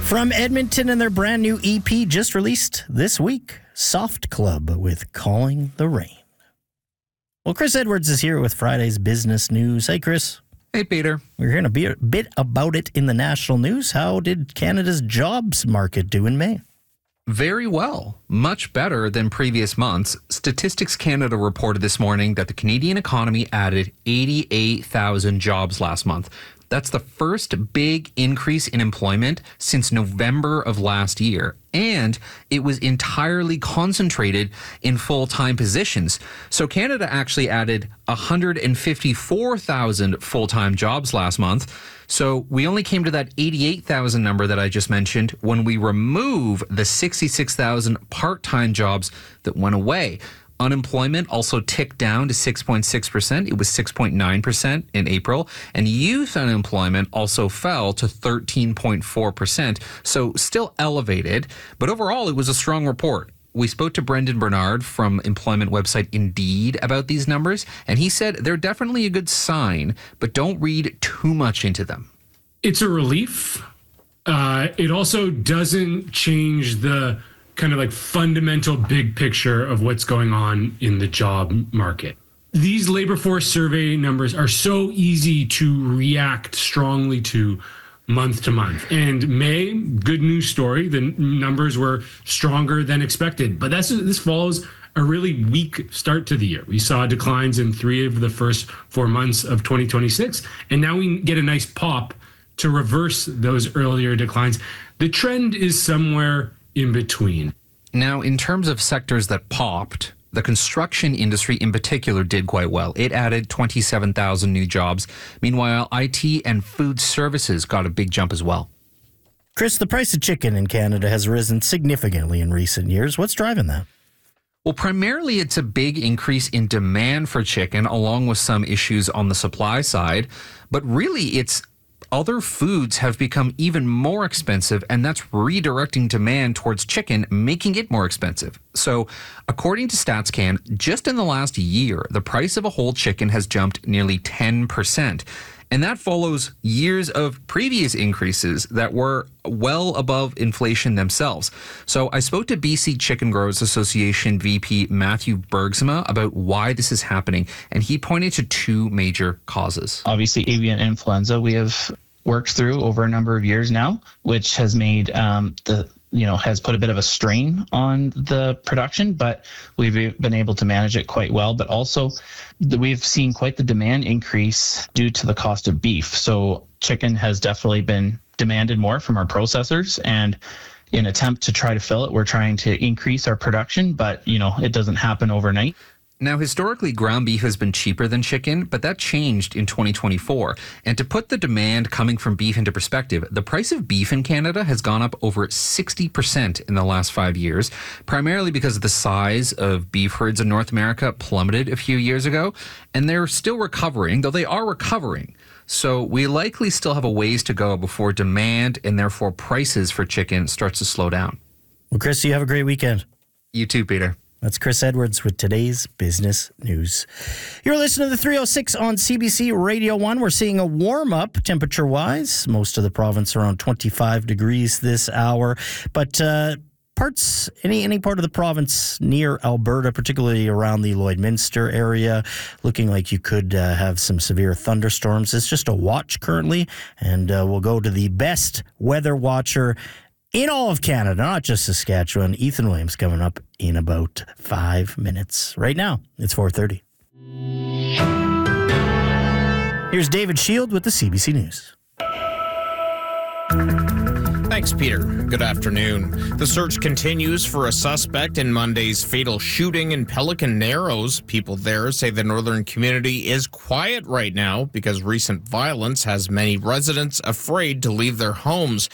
From Edmonton and their brand new EP just released this week, Soft Club with Calling the Rain. Well, Chris Edwards is here with Friday's business news. Hey, Chris. Hey, Peter. We're hearing a bit about it in the national news. How did Canada's jobs market do in May? Very well. Much better than previous months. Statistics Canada reported this morning that the Canadian economy added 88,000 jobs last month. That's the first big increase in employment since November of last year. And it was entirely concentrated in full-time positions. So Canada actually added 154,000 full-time jobs last month. So we only came to that 88,000 number that I just mentioned when we remove the 66,000 part-time jobs that went away. Unemployment also ticked down to 6.6%. It was 6.9% in April. And youth unemployment also fell to 13.4%. So still elevated. But overall, it was a strong report. We spoke to Brendan Bernard from employment website Indeed about these numbers. And he said they're definitely a good sign, but don't read too much into them. It's a relief. It also doesn't change the kind of like fundamental big picture of what's going on in the job market. These labor force survey numbers are so easy to react strongly to month to month. And May, good news story, the numbers were stronger than expected. But this follows a really weak start to the year. We saw declines in 3 of the first 4 months of 2026. And now we get a nice pop to reverse those earlier declines. The trend is somewhere in between. Now, in terms of sectors that popped, the construction industry in particular did quite well. It added 27,000 new jobs. Meanwhile, IT and food services got a big jump as well. Chris, the price of chicken in Canada has risen significantly in recent years. What's driving that? Well, primarily it's a big increase in demand for chicken, along with some issues on the supply side. But really, it's other foods have become even more expensive, and that's redirecting demand towards chicken, making it more expensive. So, according to StatsCan, just in the last year, the price of a whole chicken has jumped nearly 10%. And that follows years of previous increases that were well above inflation themselves. So I spoke to BC Chicken Growers Association VP Matthew Bergsma about why this is happening, and he pointed to 2 major causes. Obviously, avian influenza we have worked through over a number of years now, which has made has put a bit of a strain on the production, but we've been able to manage it quite well. But also, we've seen quite the demand increase due to the cost of beef. So chicken has definitely been demanded more from our processors, and in attempt to try to fill it, we're trying to increase our production, but it doesn't happen overnight. Now, historically, ground beef has been cheaper than chicken, but that changed in 2024. And to put the demand coming from beef into perspective, the price of beef in Canada has gone up over 60% in the last 5 years, primarily because the size of beef herds in North America plummeted a few years ago, and they're still recovering, though they are recovering. So we likely still have a ways to go before demand and therefore prices for chicken starts to slow down. Well, Chris, you have a great weekend. You too, Peter. That's Chris Edwards with today's business news. You're listening to the 306 on CBC Radio 1. We're seeing a warm-up temperature-wise. Most of the province around 25 degrees this hour. But any part of the province near Alberta, particularly around the Lloydminster area, looking like you could have some severe thunderstorms. It's just a watch currently, and we'll go to the best weather watcher in all of Canada, not just Saskatchewan. Ethan Williams coming up in about 5 minutes. Right now, it's 4:30. Here's David Shield with the CBC News. Thanks, Peter. Good afternoon. The search continues for a suspect in Monday's fatal shooting in Pelican Narrows. People there say the northern community is quiet right now because recent violence has many residents afraid to leave their homes.